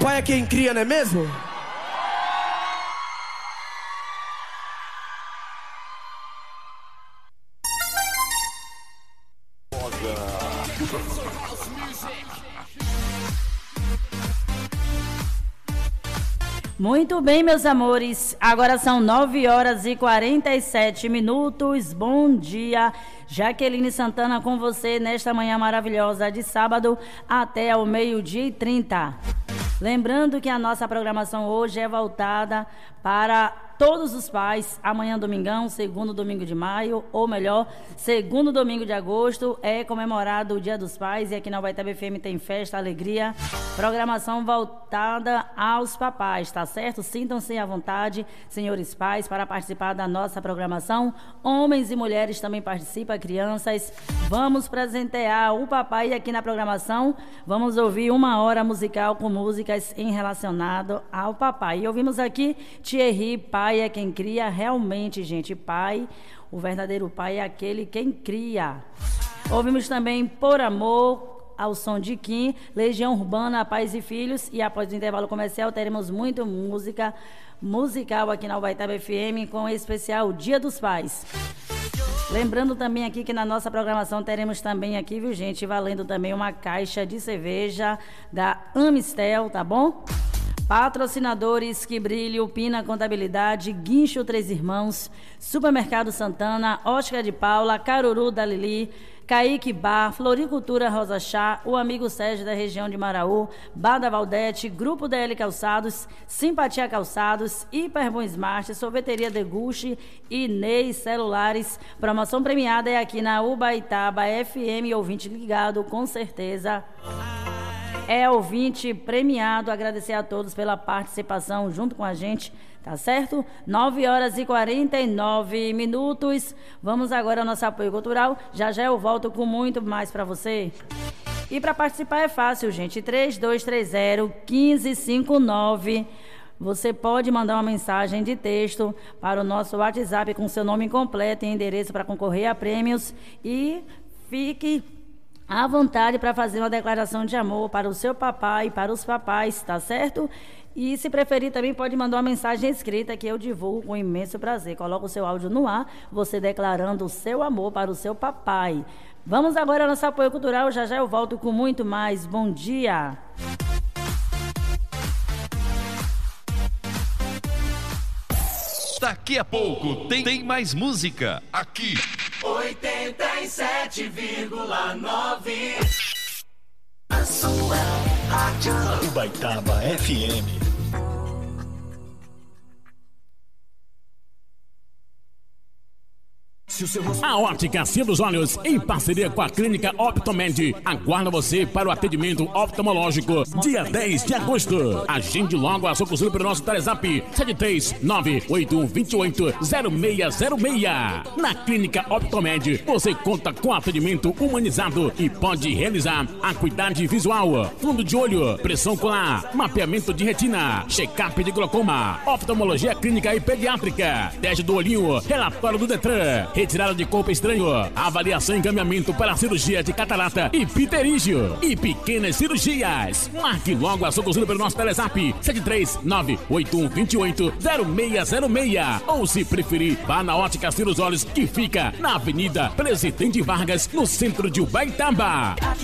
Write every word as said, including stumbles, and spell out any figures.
pai é quem cria, não é mesmo? Muito bem, meus amores, agora são nove horas e quarenta e sete minutos, bom dia, Jaqueline Santana com você nesta manhã maravilhosa de sábado até ao meio-dia e trinta. Lembrando que a nossa programação hoje é voltada para todos os pais. Amanhã, domingão, segundo domingo de maio, ou melhor, segundo domingo de agosto, é comemorado o Dia dos Pais e aqui na Ubaitaba F M tem festa, alegria, programação voltada aos papais, tá certo? Sintam-se à vontade, senhores pais, para participar da nossa programação. Homens e mulheres também participam, crianças. Vamos presentear o papai aqui na programação. Vamos ouvir uma hora musical com músicas em relacionado ao papai. E ouvimos aqui Thierry, pai é quem cria, realmente, gente, pai, o verdadeiro pai é aquele quem cria. Ouvimos também Por Amor, ao som de Kim, Legião Urbana, Pais e Filhos, e após o intervalo comercial teremos muito música musical aqui na Ubaitaba F M, com o especial Dia dos Pais. Lembrando também aqui que na nossa programação teremos também aqui, viu, gente, valendo também uma caixa de cerveja da Amistel, tá bom? Patrocinadores Que Brilho, Pina Contabilidade, Guincho Três Irmãos, Supermercado Santana, Ótica de Paula, Caruru da Lili, Kaique Bar, Floricultura Rosa Chá, o amigo Sérgio da região de Maraú, Bar da Valdete, Grupo D L Calçados, Simpatia Calçados, Hiperbom Smart, Sorveteria Deguste e Ney Celulares. Promoção premiada é aqui na Ubaitaba F M, ouvinte ligado, com certeza é ouvinte premiado. Agradecer a todos pela participação junto com a gente, tá certo? nove horas e quarenta e nove minutos. Vamos agora ao nosso apoio cultural. Já já eu volto com muito mais para você. E para participar é fácil, gente. três dois três zero, um cinco cinco nove. Você pode mandar uma mensagem de texto para o nosso WhatsApp com seu nome completo e endereço para concorrer a prêmios. E fique à vontade para fazer uma declaração de amor para o seu papai e para os papais, tá certo? E se preferir também pode mandar uma mensagem escrita que eu divulgo com imenso prazer. Coloca o seu áudio no ar, você declarando o seu amor para o seu papai. Vamos agora ao nosso apoio cultural, já já eu volto com muito mais. Bom dia! Daqui a pouco tem, tem mais música aqui. oitenta e sete vírgula nove. A sua rádio Ubaitaba F M. A Ótica Cia dos Olhos, em parceria com a Clínica Optomed, aguarda você para o atendimento oftalmológico dia dez de agosto. Agende logo a sua consulta pelo nosso Telezap sete três nove oito um dois oito zero seis zero seis. Na Clínica Optomed, você conta com atendimento humanizado e pode realizar acuidade visual, fundo de olho, pressão ocular, mapeamento de retina, check-up de glaucoma, oftalmologia clínica e pediátrica, teste do olhinho, relatório do Detran, retirada de corpo estranho, avaliação e encaminhamento para cirurgia de catarata e pterígio e pequenas cirurgias. Marque logo a sua consulta pelo nosso Telezap sete três nove oito um dois oito zero seis zero seis, ou se preferir, vá na Ótica Cia dos Olhos, que fica na Avenida Presidente Vargas, no centro de Ubaitaba.